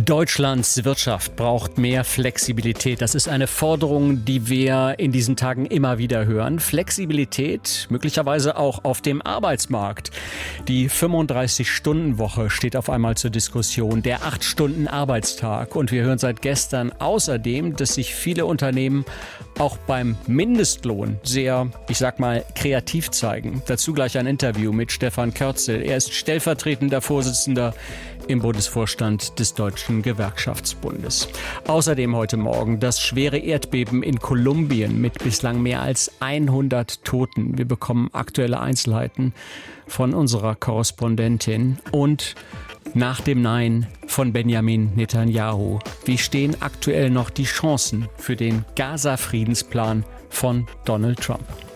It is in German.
Deutschlands Wirtschaft braucht mehr Flexibilität. Das ist eine Forderung, die wir in diesen Tagen immer wieder hören. Flexibilität möglicherweise auch auf dem Arbeitsmarkt. Die 35-Stunden-Woche steht auf einmal zur Diskussion, der 8-Stunden-Arbeitstag. Und wir hören seit gestern außerdem, dass sich viele Unternehmen auch beim Mindestlohn sehr, kreativ zeigen. Dazu gleich ein Interview mit Stefan Körzel. Er ist stellvertretender Vorsitzender im Bundesvorstand des Deutschen Gewerkschaftsbundes. Außerdem heute Morgen das schwere Erdbeben in Kolumbien mit bislang mehr als 100 Toten. Wir bekommen aktuelle Einzelheiten von unserer Korrespondentin. Und nach dem Nein von Benjamin Netanyahu, wie stehen aktuell noch die Chancen für den Gaza-Friedensplan von Donald Trump?